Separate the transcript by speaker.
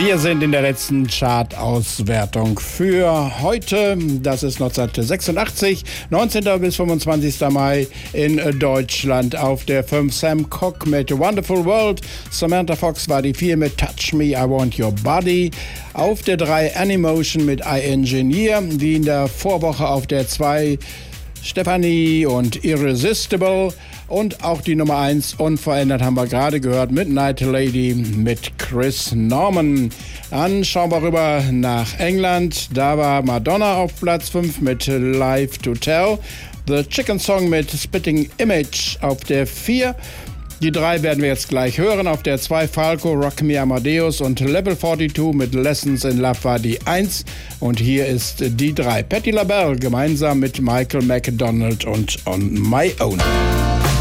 Speaker 1: Wir sind in der letzten Chart-Auswertung für heute. Das ist 1986, 19. bis 25. Mai in Deutschland. Auf der 5 Sam Cooke mit Wonderful World. Samantha Fox war die 4 mit Touch Me, I Want Your Body. Auf der 3 Animotion mit I Engineer. Wie in der Vorwoche auf der 2 Stephanie und Irresistible. Und auch die Nummer 1 unverändert haben wir gerade gehört, Midnight Lady mit Chris Norman. Dann schauen wir rüber nach England. Da war Madonna auf Platz 5 mit Live to Tell. The Chicken Song mit Spitting Image auf der 4. Die 3 werden wir jetzt gleich hören. Auf der 2 Falco, Rock Me Amadeus und Level 42 mit Lessons in Love war die 1. Und hier ist die 3. Patti LaBelle gemeinsam mit Michael McDonald und On My Own.